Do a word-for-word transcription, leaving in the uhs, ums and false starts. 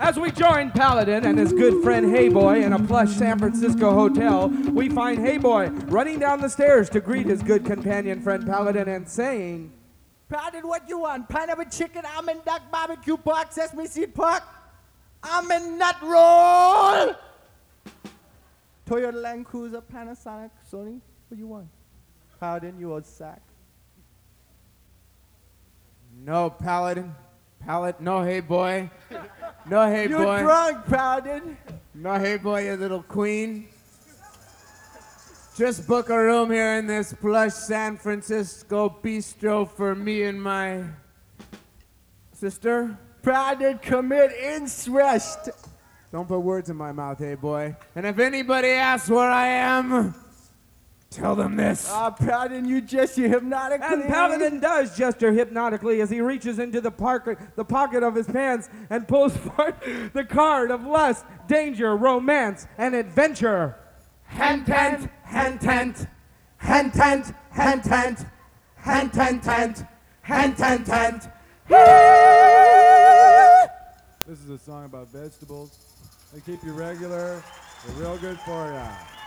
As we join Paladin and his good friend Hey Boy in a plush San Francisco hotel, we find Hey Boy running down the stairs to greet his good companion friend Paladin and saying, Paladin, what you want? Pineapple chicken, almond duck, barbecue pork, sesame seed pork, almond nut roll. Toyota Land Cruiser, Panasonic, Sony. What you want? Paladin, you old sack. No, Paladin. Paladin. No, Hey Boy. No, Hey You're Boy. You're drunk, Paladin. No, Hey Boy, you little queen. Just book a room here in this plush San Francisco bistro for me and my sister. Paladin, commit incest. Don't put words in my mouth, Hey Boy. And if anybody asks where I am, tell them this. Ah, uh, Paladin, you gesture hypnotically. And Paladin does gesture hypnotically as he reaches into the, park, the pocket of his pants and pulls forth the card of lust, danger, romance, and adventure. Hand tent, hand tent, hand tent, hand tent, hand tent, tent, hand tent, tent. This is a song about vegetables. They keep you regular. They're real good for you.